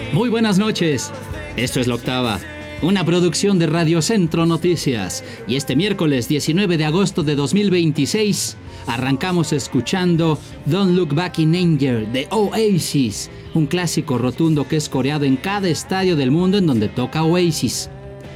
Muy buenas noches. Esto es La Octava, una producción de Radio Centro Noticias. Y este miércoles 19 de agosto de 2026 arrancamos escuchando Don't Look Back in Anger de Oasis, un clásico rotundo que es coreado en cada estadio del mundo en donde toca Oasis.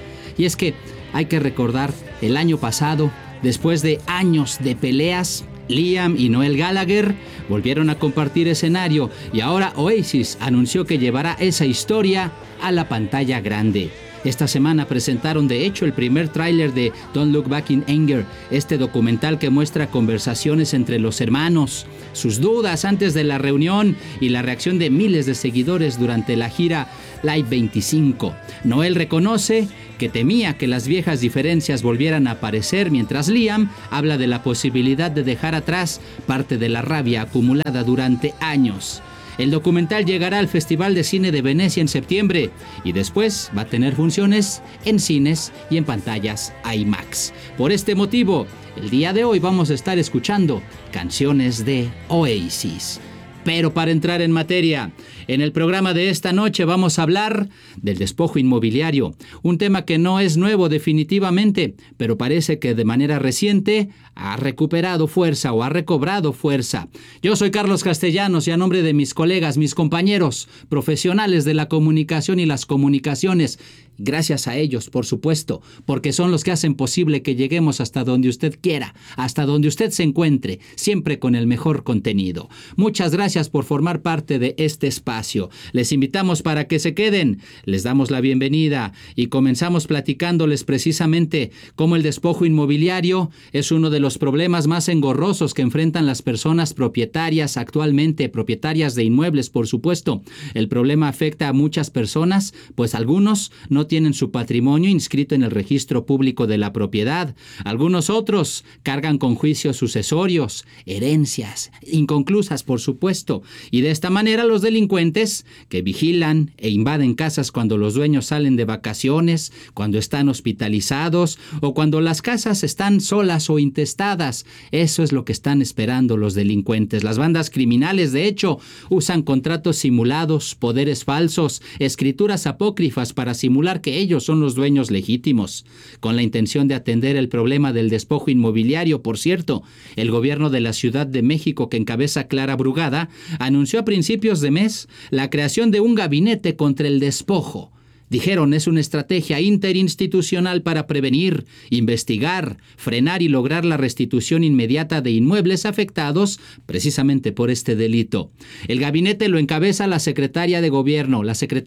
Y es que hay que recordar el año pasado, después de años de peleas, Liam y Noel Gallagher volvieron a compartir escenario y ahora Oasis anunció que llevará esa historia a la pantalla grande. Esta semana presentaron de hecho el primer tráiler de Don't Look Back in Anger, este documental que muestra conversaciones entre los hermanos, sus dudas antes de la reunión y la reacción de miles de seguidores durante la gira Live 25. Noel reconoce que temía que las viejas diferencias volvieran a aparecer, mientras Liam habla de la posibilidad de dejar atrás parte de la rabia acumulada durante años. El documental llegará al Festival de Cine de Venecia en septiembre y después va a tener funciones en cines y en pantallas IMAX. Por este motivo, el día de hoy vamos a estar escuchando canciones de Oasis. Pero para entrar en materia, en el programa de esta noche vamos a hablar del despojo inmobiliario, un tema que no es nuevo definitivamente, pero parece que de manera reciente ha recuperado fuerza o ha recobrado fuerza. Yo soy Carlos Castellanos y a nombre de mis colegas, mis compañeros, profesionales de la comunicación y las comunicaciones, gracias a ellos, por supuesto, porque son los que hacen posible que lleguemos hasta donde usted quiera, hasta donde usted se encuentre, siempre con el mejor contenido. Muchas gracias por formar parte de este espacio. Les invitamos para que se queden, les damos la bienvenida y comenzamos platicándoles precisamente cómo el despojo inmobiliario es uno de los problemas más engorrosos que enfrentan las personas propietarias actualmente, propietarias de inmuebles, por supuesto. El problema afecta a muchas personas, pues algunos no tienen su patrimonio inscrito en el registro público de la propiedad. Algunos otros cargan con juicios sucesorios, herencias, inconclusas por supuesto. Y de esta manera los delincuentes que vigilan e invaden casas cuando los dueños salen de vacaciones, cuando están hospitalizados o cuando las casas están solas o intestadas. Eso es lo que están esperando los delincuentes. Las bandas criminales, de hecho, usan contratos simulados, poderes falsos, escrituras apócrifas para simular que ellos son los dueños legítimos. Con la intención de atender el problema del despojo inmobiliario, por cierto, el gobierno de la Ciudad de México, que encabeza Clara Brugada, anunció a principios de mes la creación de un gabinete contra el despojo. Dijeron, es una estrategia interinstitucional para prevenir, investigar, frenar y lograr la restitución inmediata de inmuebles afectados precisamente por este delito. El gabinete lo encabeza la secretaria de Gobierno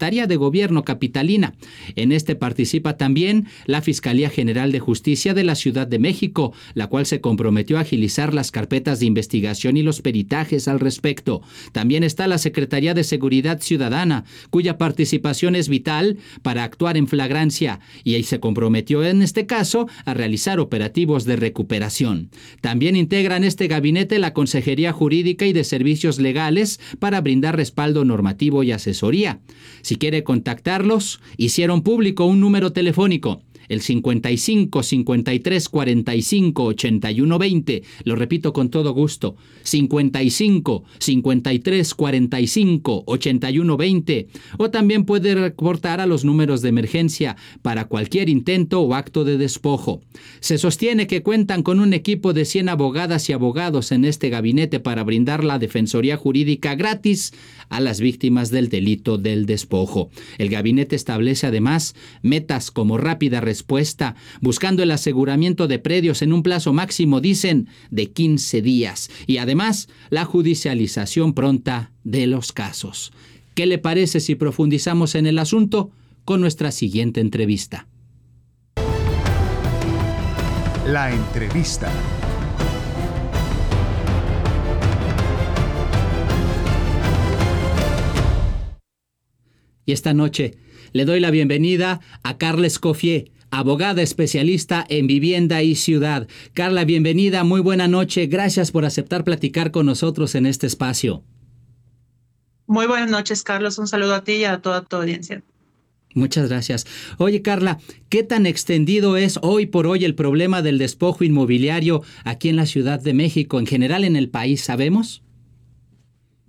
capitalina. En este participa también la Fiscalía General de Justicia de la Ciudad de México, la cual se comprometió a agilizar las carpetas de investigación y los peritajes al respecto. También está la Secretaría de Seguridad Ciudadana, cuya participación es vital para actuar en flagrancia, y ahí se comprometió en este caso a realizar operativos de recuperación. También integran este gabinete la Consejería Jurídica y de Servicios Legales para brindar respaldo normativo y asesoría. Si quiere contactarlos, hicieron público un número telefónico, el 55 53 45 81 20. Lo repito con todo gusto, 55 53 45 81 20. O también puede reportar a los números de emergencia para cualquier intento o acto de despojo. Se sostiene que cuentan con un equipo de 100 abogadas y abogados en este gabinete para brindar la defensoría jurídica gratis a las víctimas del delito del despojo. El gabinete establece además metas como rápida respuesta, buscando el aseguramiento de predios en un plazo máximo, dicen, de 15 días, y además la judicialización pronta de los casos. ¿Qué le parece si profundizamos en el asunto con nuestra siguiente entrevista? La entrevista. Y esta noche le doy la bienvenida a Carla Escoffier, abogada especialista en vivienda y ciudad. Carla, bienvenida, muy buena noche. Gracias por aceptar platicar con nosotros en este espacio. Muy buenas noches, Carlos. Un saludo a ti y a toda tu audiencia. Muchas gracias. Oye, Carla, ¿qué tan extendido es hoy por hoy el problema del despojo inmobiliario aquí en la Ciudad de México, en general en el país, sabemos?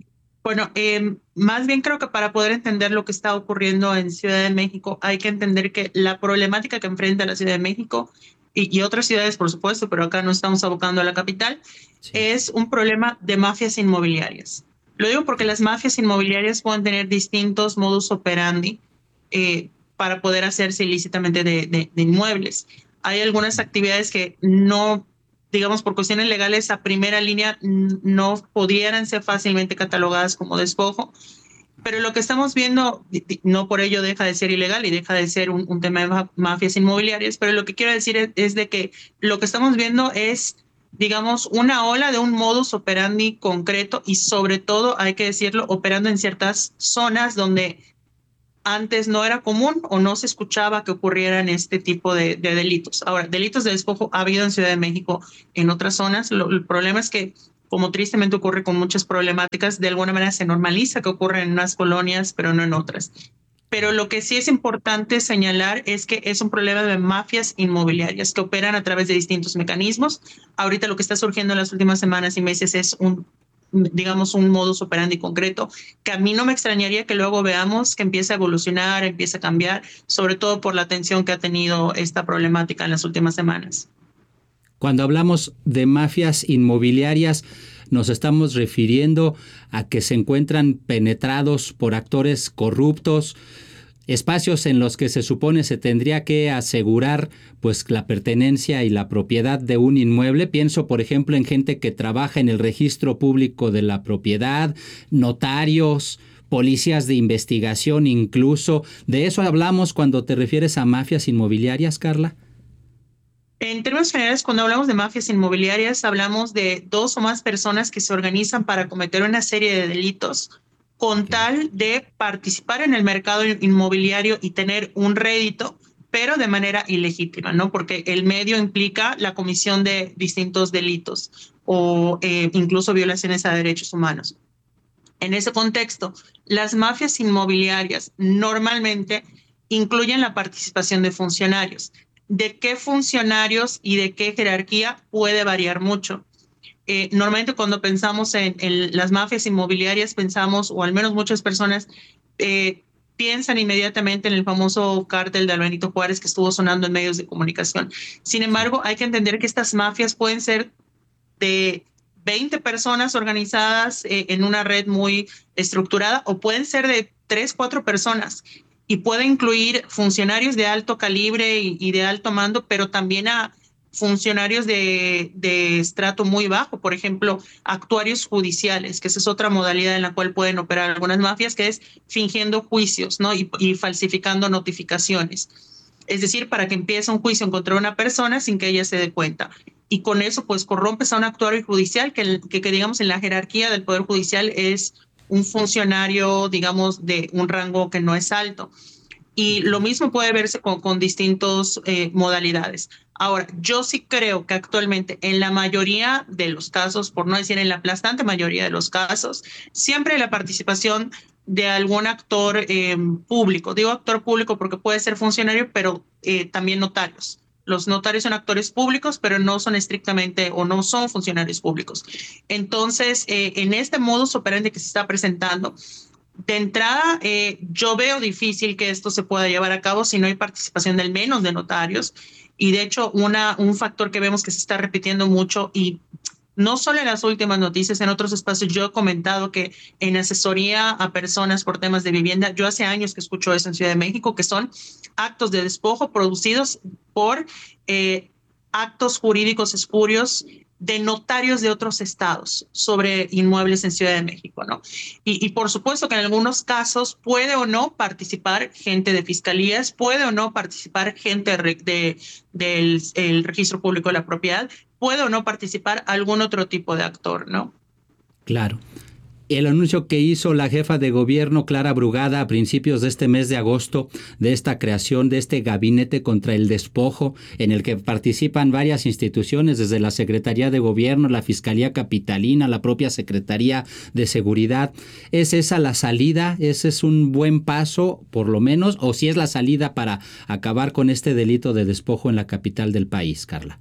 Bueno, más bien creo que para poder entender lo que está ocurriendo en Ciudad de México, hay que entender que la problemática que enfrenta la Ciudad de México y otras ciudades, por supuesto, pero acá nos estamos abocando a la capital, Sí. es un problema de mafias inmobiliarias. Lo digo porque las mafias inmobiliarias pueden tener distintos modus operandi para poder hacerse ilícitamente de inmuebles. Hay algunas actividades que no, digamos, por cuestiones legales a primera línea no pudieran ser fácilmente catalogadas como despojo, pero lo que estamos viendo no por ello deja de ser ilegal y deja de ser un tema de mafias inmobiliarias, pero lo que quiero decir es de que lo que estamos viendo es, digamos, una ola de un modus operandi concreto y sobre todo, hay que decirlo, operando en ciertas zonas donde antes no era común o no se escuchaba que ocurrieran este tipo de delitos. Ahora, delitos de despojo ha habido en Ciudad de México, en otras zonas. El problema es que, como tristemente ocurre con muchas problemáticas, de alguna manera se normaliza que ocurren en unas colonias, pero no en otras. Pero lo que sí es importante señalar es que es un problema de mafias inmobiliarias que operan a través de distintos mecanismos. Ahorita lo que está surgiendo en las últimas semanas y meses es digamos, un modus operandi concreto, que a mí no me extrañaría que luego veamos que empiece a evolucionar, empiece a cambiar, sobre todo por la atención que ha tenido esta problemática en las últimas semanas. Cuando hablamos de mafias inmobiliarias, nos estamos refiriendo a que se encuentran penetrados por actores corruptos, espacios en los que se supone se tendría que asegurar pues la pertenencia y la propiedad de un inmueble. Pienso, por ejemplo, en gente que trabaja en el registro público de la propiedad, notarios, policías de investigación incluso. ¿De eso hablamos cuando te refieres a mafias inmobiliarias, Carla? En términos generales, cuando hablamos de mafias inmobiliarias, hablamos de dos o más personas que se organizan para cometer una serie de delitos con Okay. tal de participar en el mercado inmobiliario y tener un rédito, pero de manera ilegítima, ¿no? Porque el medio implica la comisión de distintos delitos o incluso violaciones a derechos humanos. En ese contexto, las mafias inmobiliarias normalmente incluyen la participación de funcionarios. ¿De qué funcionarios y de qué jerarquía? Puede variar mucho. Normalmente cuando pensamos en las mafias inmobiliarias, pensamos, o al menos muchas personas, piensan inmediatamente en el famoso cártel de Benito Juárez que estuvo sonando en medios de comunicación. Sin Sí. embargo, hay que entender que estas mafias pueden ser de 20 personas organizadas en una red muy estructurada o pueden ser de 3, 4 personas y puede incluir funcionarios de alto calibre y de alto mando, pero también a funcionarios de estrato muy bajo, por ejemplo, actuarios judiciales, que esa es otra modalidad en la cual pueden operar algunas mafias, que es fingiendo juicios, ¿no? Y falsificando notificaciones. Es decir, para que empiece un juicio contra una persona sin que ella se dé cuenta y con eso pues corrompes a un actuario judicial que digamos en la jerarquía del Poder Judicial es un funcionario, digamos, de un rango que no es alto. Y lo Okay. mismo puede verse con distintas modalidades. Ahora, yo sí creo que actualmente en la mayoría de los casos, por no decir en la aplastante mayoría de los casos, siempre hay la participación de algún actor público. Digo actor público porque puede ser funcionario, pero también notarios. Los notarios son actores públicos, pero no son estrictamente o no son funcionarios públicos. Entonces, en este modus operandi que se está presentando, de entrada, yo veo difícil que esto se pueda llevar a cabo si no hay participación del menos de notarios. Y de hecho, un factor que vemos que se está repitiendo mucho y no solo en las últimas noticias, en otros espacios, yo he comentado que en asesoría a personas por temas de vivienda, yo hace años que escucho eso en Ciudad de México, que son actos de despojo producidos por actos jurídicos espurios de notarios de otros estados sobre inmuebles en Ciudad de México, ¿no? Y por supuesto que en algunos casos puede o no participar gente de fiscalías, puede o no participar gente del el registro público de la propiedad, puede o no participar algún otro tipo de actor, ¿no? Claro. El anuncio que hizo la jefa de gobierno, Clara Brugada, a principios de este mes de agosto, de esta creación de este gabinete contra el despojo, en el que participan varias instituciones, desde la Secretaría de Gobierno, la Fiscalía Capitalina, la propia Secretaría de Seguridad. ¿Es esa la salida? ¿Ese es un buen paso, por lo menos? ¿O si es la salida para acabar con este delito de despojo en la capital del país, Carla?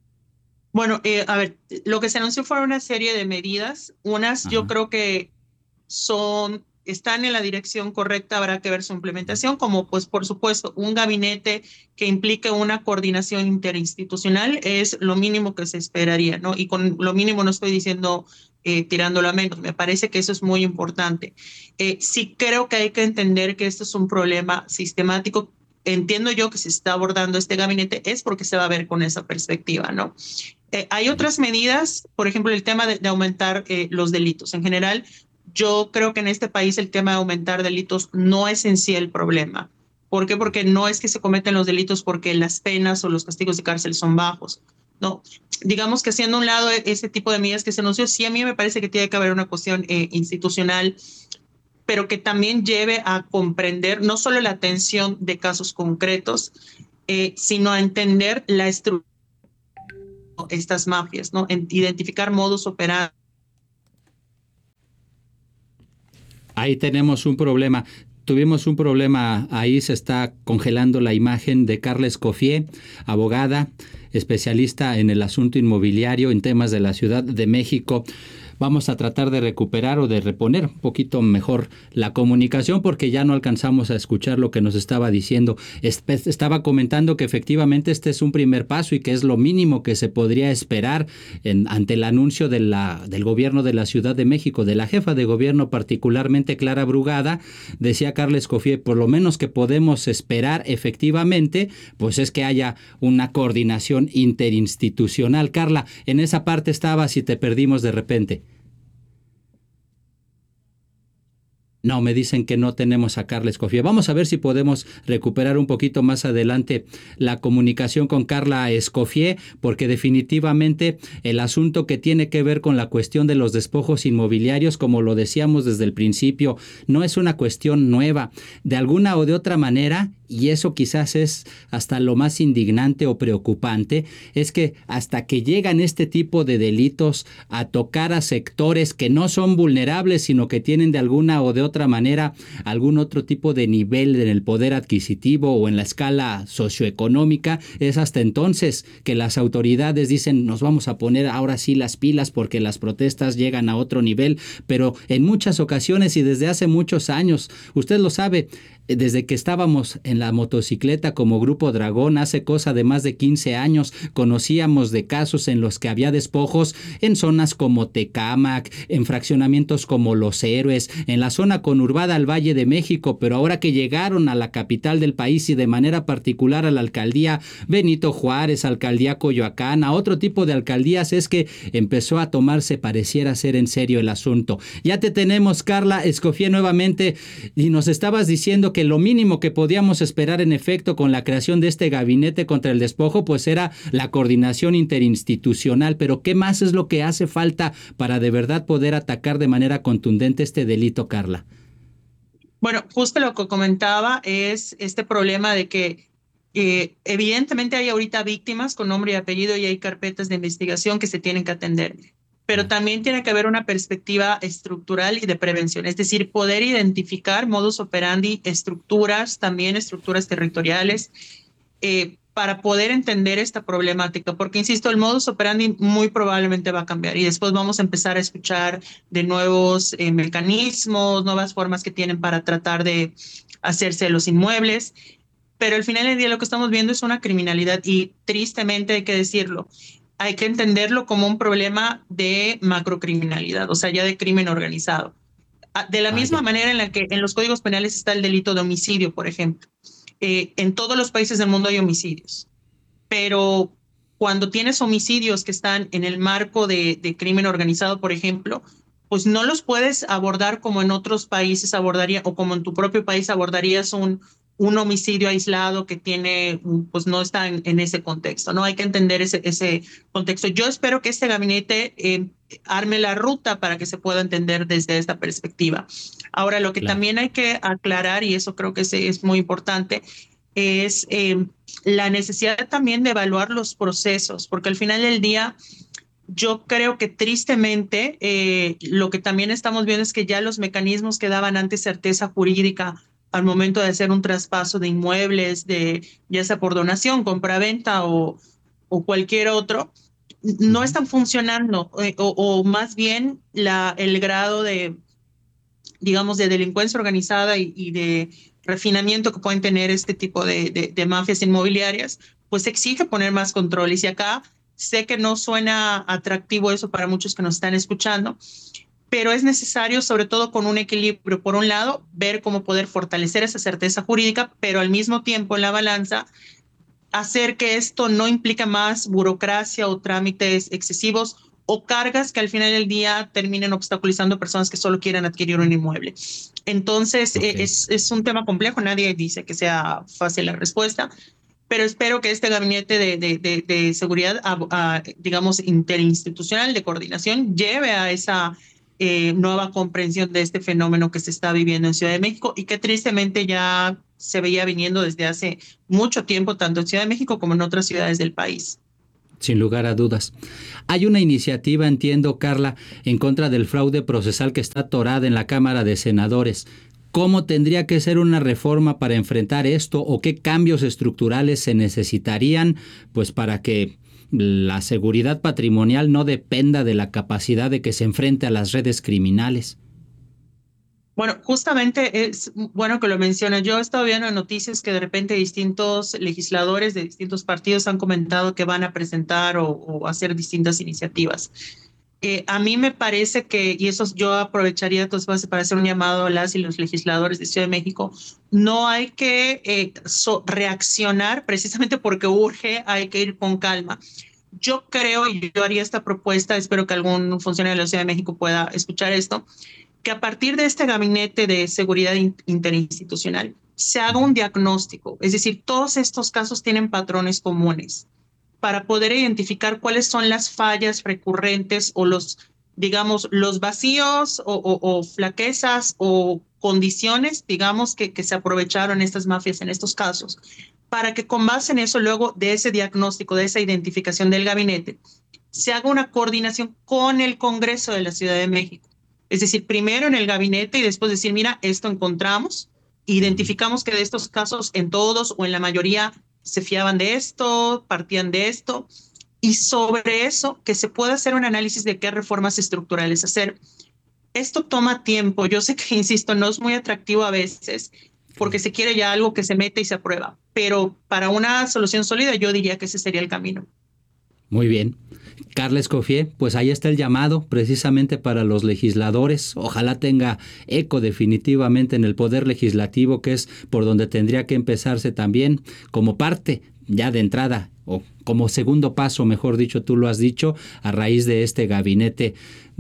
Bueno, a ver, lo que se anunció fue una serie de medidas. Unas, yo Ajá. creo que están en la dirección correcta, habrá que ver su implementación, como pues por supuesto un gabinete que implique una coordinación interinstitucional es lo mínimo que se esperaría, ¿no? Y con lo mínimo no estoy diciendo tirándolo a menos, me parece que eso es muy importante. Sí creo que hay que entender que esto es un problema sistemático. Entiendo yo que se está abordando este gabinete es porque se va a ver con esa perspectiva, ¿no? Hay otras medidas, por ejemplo, el tema de aumentar los delitos. En general, yo creo que en este país el tema de aumentar delitos no es en sí el problema. ¿Por qué? Porque no es que se cometen los delitos porque las penas o los castigos de cárcel son bajos. No, digamos que haciendo a un lado ese tipo de medidas que se anunció, sí a mí me parece que tiene que haber una cuestión institucional, pero que también lleve a comprender no solo la atención de casos concretos, sino a entender la estructura de estas mafias, ¿no? Identificar modus operandi. Ahí tenemos un problema. Tuvimos un problema, ahí se está congelando la imagen de Carla Escoffier, abogada, especialista en el asunto inmobiliario en temas de la Ciudad de México. Vamos a tratar de recuperar o de reponer un poquito mejor la comunicación porque ya no alcanzamos a escuchar lo que nos estaba diciendo. Estaba comentando que efectivamente este es un primer paso y que es lo mínimo que se podría esperar ante el anuncio del gobierno de la Ciudad de México, de la jefa de gobierno particularmente Clara Brugada. Decía Carla Escoffier, por lo menos que podemos esperar efectivamente, pues es que haya una coordinación interinstitucional. Carla, en esa parte estabas y te perdimos de repente. No, me dicen que no tenemos a Carla Escoffier. Vamos a ver si podemos recuperar un poquito más adelante la comunicación con Carla Escoffier, porque definitivamente el asunto que tiene que ver con la cuestión de los despojos inmobiliarios, como lo decíamos desde el principio, no es una cuestión nueva. De alguna o de otra manera, y eso quizás es hasta lo más indignante o preocupante, es que hasta que llegan este tipo de delitos a tocar a sectores que no son vulnerables, sino que tienen de alguna o de otra manera algún otro tipo de nivel en el poder adquisitivo o en la escala socioeconómica, es hasta entonces que las autoridades dicen nos vamos a poner ahora sí las pilas porque las protestas llegan a otro nivel, pero en muchas ocasiones y desde hace muchos años, usted lo sabe, desde que estábamos en la motocicleta como Grupo Dragón, hace cosa de más de 15 años, conocíamos de casos en los que había despojos en zonas como Tecámac, en fraccionamientos como Los Héroes, en la zona conurbada al Valle de México, pero ahora que llegaron a la capital del país y de manera particular a la alcaldía Benito Juárez, alcaldía Coyoacán, a otro tipo de alcaldías, es que empezó a tomarse, pareciera ser en serio el asunto. Ya te tenemos, Carla Escoffier, nuevamente, y nos estabas diciendo que lo mínimo que podíamos esperar en efecto con la creación de este gabinete contra el despojo pues era la coordinación interinstitucional, pero ¿qué más es lo que hace falta para de verdad poder atacar de manera contundente este delito, Carla? Bueno, justo lo que comentaba es este problema de que evidentemente hay ahorita víctimas con nombre y apellido y hay carpetas de investigación que se tienen que atender, pero también tiene que haber una perspectiva estructural y de prevención, es decir, poder identificar modus operandi, estructuras, también estructuras territoriales, para poder entender esta problemática, porque insisto, el modus operandi muy probablemente va a cambiar y después vamos a empezar a escuchar de nuevos mecanismos, nuevas formas que tienen para tratar de hacerse los inmuebles, pero al final del día lo que estamos viendo es una criminalidad y tristemente hay que decirlo, hay que entenderlo como un problema de macrocriminalidad, o sea, ya de crimen organizado. De la misma manera en la que en los códigos penales está el delito de homicidio, por ejemplo. En todos los países del mundo hay homicidios, pero cuando tienes homicidios que están en el marco de crimen organizado, por ejemplo, pues no los puedes abordar como en otros países abordaría o como en tu propio país abordarías un homicidio aislado que tiene, pues no está en ese contexto, ¿no? Hay que entender ese contexto. Yo espero que este gabinete arme la ruta para que se pueda entender desde esta perspectiva. Ahora, lo que también hay que aclarar, y eso creo que es muy importante, es la necesidad también de evaluar los procesos, porque al final del día yo creo que tristemente lo que también estamos viendo es que ya los mecanismos que daban antes certeza jurídica al momento de hacer un traspaso de inmuebles, ya sea por donación, compraventa o cualquier otro, no están funcionando o más bien el grado de digamos, de delincuencia organizada y de refinamiento que pueden tener este tipo de mafias inmobiliarias, pues exige poner más controles. Y acá sé que no suena atractivo eso para muchos que nos están escuchando, pero es necesario, sobre todo con un equilibrio. Por un lado, ver cómo poder fortalecer esa certeza jurídica, pero al mismo tiempo en la balanza, hacer que esto no implique más burocracia o trámites excesivos o cargas que al final del día terminen obstaculizando a personas que solo quieren adquirir un inmueble. Entonces, Ok. es un tema complejo, nadie dice que sea fácil la respuesta, pero espero que este gabinete de seguridad, digamos, interinstitucional de coordinación, lleve a esa nueva comprensión de este fenómeno que se está viviendo en Ciudad de México y que tristemente ya se veía viniendo desde hace mucho tiempo, tanto en Ciudad de México como en otras ciudades del país. Sin lugar a dudas. Hay una iniciativa, entiendo, Carla, en contra del fraude procesal que está atorada en la Cámara de Senadores. ¿Cómo tendría que ser una reforma para enfrentar esto o qué cambios estructurales se necesitarían, pues, para que la seguridad patrimonial no dependa de la capacidad de que se enfrente a las redes criminales? Bueno, justamente es bueno que lo mencionas. Yo he estado viendo noticias que de repente distintos legisladores de distintos partidos han comentado que van a presentar o hacer distintas iniciativas. A mí me parece que, y eso yo aprovecharía tu espacio para hacer un llamado a las y los legisladores de Ciudad de México, no hay que reaccionar precisamente porque urge, hay que ir con calma. Yo creo, y yo haría esta propuesta, espero que algún funcionario de la Ciudad de México pueda escuchar esto, que a partir de este gabinete de seguridad interinstitucional se haga un diagnóstico, es decir, todos estos casos tienen patrones comunes para poder identificar cuáles son las fallas recurrentes o los, digamos, los vacíos o flaquezas o condiciones, digamos, que se aprovecharon estas mafias en estos casos, para que con base en eso, luego de ese diagnóstico, de esa identificación del gabinete, se haga una coordinación con el Congreso de la Ciudad de México. Es decir, primero en el gabinete y después decir, mira, esto encontramos, identificamos que de estos casos en todos o en la mayoría se fiaban de esto, partían de esto, y sobre eso que se pueda hacer un análisis de qué reformas estructurales hacer. Esto toma tiempo, yo sé que, insisto, no es muy atractivo a veces porque se quiere ya algo que se mete y se aprueba, pero para una solución sólida yo diría que ese sería el camino. Muy bien. Carla Escoffier, pues ahí está el llamado precisamente para los legisladores. Ojalá tenga eco definitivamente en el poder legislativo, que es por donde tendría que empezarse también como parte ya de entrada o como segundo paso, mejor dicho, tú lo has dicho, a raíz de este gabinete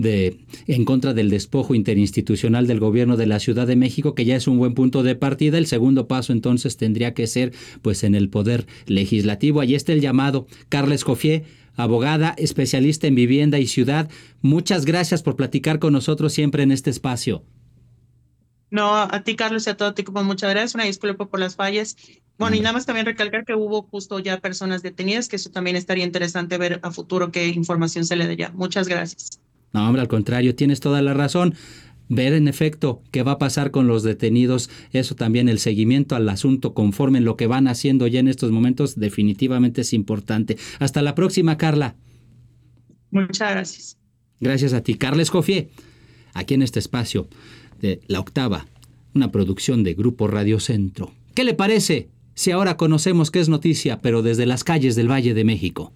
en contra del despojo interinstitucional del gobierno de la Ciudad de México, que ya es un buen punto de partida. El segundo paso entonces tendría que ser pues en el poder legislativo. Ahí está el llamado. Carla Escoffier, abogada, especialista en vivienda y ciudad, muchas gracias por platicar con nosotros siempre en este espacio. No, a ti, Carlos, y a todo tu equipo, muchas gracias. Una disculpa por las fallas. Bueno, y Hombre. nada más también recalcar que hubo justo ya personas detenidas, que eso también estaría interesante ver a futuro qué información se le dé ya. Muchas gracias. No, hombre, al contrario, tienes toda la razón. Ver en efecto qué va a pasar con los detenidos, eso también, el seguimiento al asunto conforme en lo que van haciendo ya en estos momentos, definitivamente es importante. Hasta la próxima, Carla. Muchas gracias. Gracias a ti, Carla Escoffier, aquí en este espacio de La Octava, una producción de Grupo Radio Centro. ¿Qué le parece si ahora conocemos qué es noticia, pero desde las calles del Valle de México?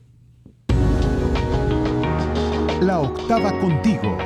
La Octava contigo.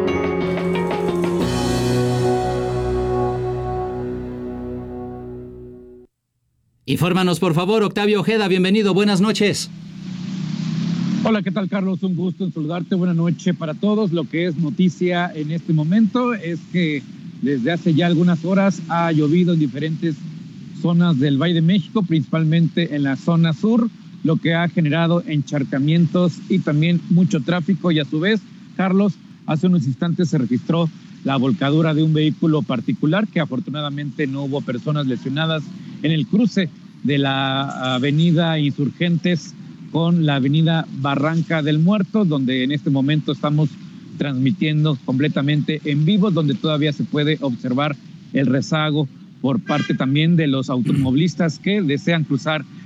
Infórmanos, por favor, Octavio Ojeda, bienvenido, buenas noches. Hola, ¿qué tal, Carlos? Un gusto en saludarte. Buenas noches para todos. Lo que es noticia en este momento es que desde hace ya algunas horas ha llovido en diferentes zonas del Valle de México, principalmente en la zona sur, lo que ha generado encharcamientos y también mucho tráfico. Y a su vez, Carlos, hace unos instantes se registró la volcadura de un vehículo particular, que afortunadamente no hubo personas lesionadas en el cruce de la avenida Insurgentes con la avenida Barranca del Muerto, donde en este momento estamos transmitiendo completamente en vivo, donde todavía se puede observar el rezago por parte también de los automovilistas que desean cruzar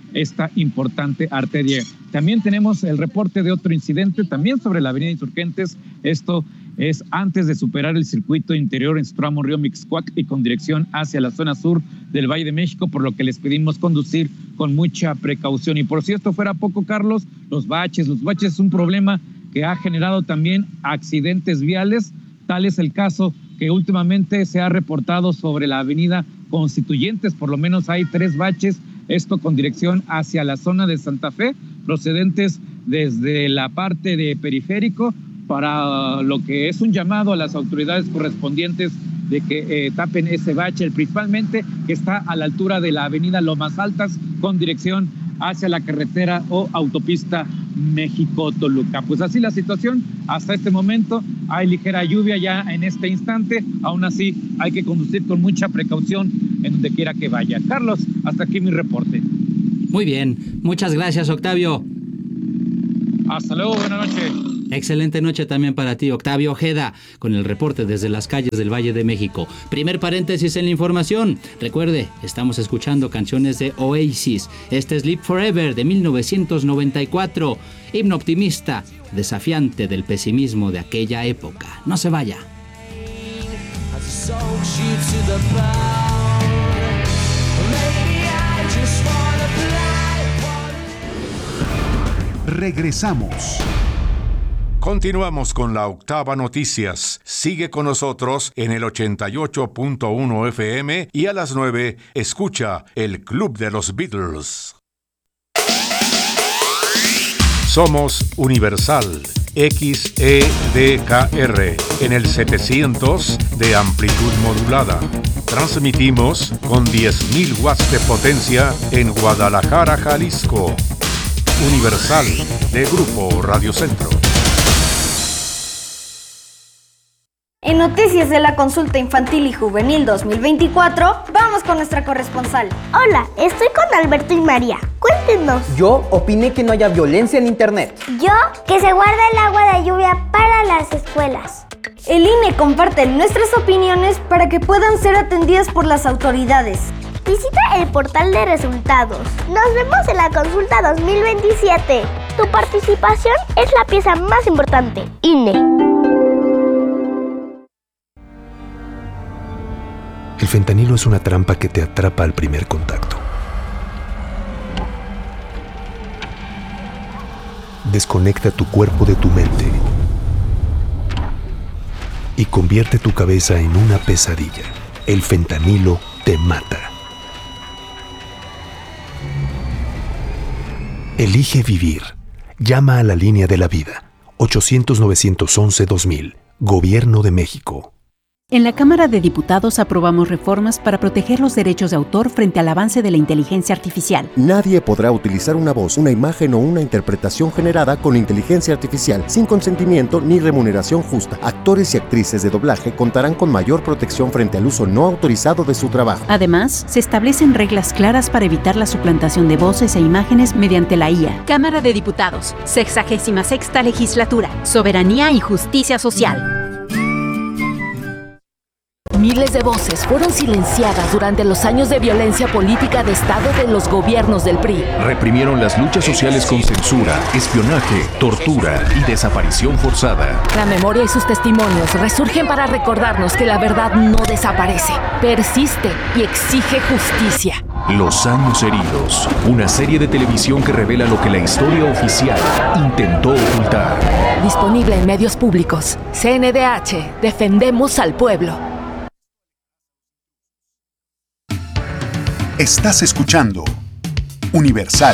esta importante arteria. También tenemos el reporte de otro incidente, también sobre la avenida Insurgentes. Esto es antes de superar el circuito interior en su tramo Río Mixcoac y con dirección hacia la zona sur del Valle de México, por lo que les pedimos conducir con mucha precaución. Y por si esto fuera poco, Carlos, los baches es un problema que ha generado también accidentes viales. Tal es el caso que últimamente se ha reportado sobre la avenida Constituyentes. Por lo menos hay 3 baches, esto con dirección hacia la zona de Santa Fe, procedentes desde la parte de Periférico, para lo que es un llamado a las autoridades correspondientes de que tapen ese bache, principalmente que está a la altura de la avenida Lomas Altas con dirección hacia la carretera o autopista México-Toluca. Pues así la situación hasta este momento. Hay ligera lluvia ya en este instante, aún así hay que conducir con mucha precaución en donde quiera que vaya. Carlos, hasta aquí mi reporte. Muy bien, muchas gracias, Octavio. Hasta luego, buenas noches. Excelente noche también para ti, Octavio Ojeda, con el reporte desde las calles del Valle de México. Primer paréntesis en la información. Recuerde, estamos escuchando canciones de Oasis. Este es Live Forever de 1994. Himno optimista, desafiante del pesimismo de aquella época. No se vaya. Regresamos. Continuamos con la Octava Noticias. Sigue con nosotros en el 88.1 FM y a las 9 escucha el Club de los Beatles. Somos Universal XEDKR en el 700 de amplitud modulada. Transmitimos con 10.000 watts de potencia en Guadalajara, Jalisco. Universal de Grupo Radio Centro. En Noticias de la Consulta Infantil y Juvenil 2024, vamos con nuestra corresponsal. Hola, estoy con Alberto y María. Cuéntenos. Yo opiné que no haya violencia en internet. Yo, que se guarde el agua de lluvia para las escuelas. El INE comparte nuestras opiniones para que puedan ser atendidas por las autoridades. Visita el portal de resultados. Nos vemos en la consulta 2027. Tu participación es la pieza más importante. INE. El fentanilo es una trampa que te atrapa al primer contacto. Desconecta tu cuerpo de tu mente y convierte tu cabeza en una pesadilla. El fentanilo te mata. Elige vivir. Llama a la línea de la vida. 800-911-2000. Gobierno de México. En la Cámara de Diputados aprobamos reformas para proteger los derechos de autor frente al avance de la inteligencia artificial. Nadie podrá utilizar una voz, una imagen o una interpretación generada con inteligencia artificial sin consentimiento ni remuneración justa. Actores y actrices de doblaje contarán con mayor protección frente al uso no autorizado de su trabajo. Además, se establecen reglas claras para evitar la suplantación de voces e imágenes mediante la IA. Cámara de Diputados, 66ª Legislatura, Soberanía y Justicia Social. Miles de voces fueron silenciadas durante los años de violencia política de Estado de los gobiernos del PRI. Reprimieron las luchas sociales con censura, espionaje, tortura y desaparición forzada. La memoria y sus testimonios resurgen para recordarnos que la verdad no desaparece, persiste y exige justicia. Los años heridos, una serie de televisión que revela lo que la historia oficial intentó ocultar. Disponible en medios públicos. CNDH, defendemos al pueblo. Estás escuchando Universal.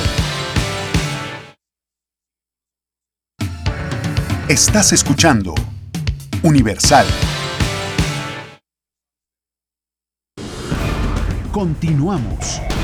Estás escuchando Universal. Continuamos.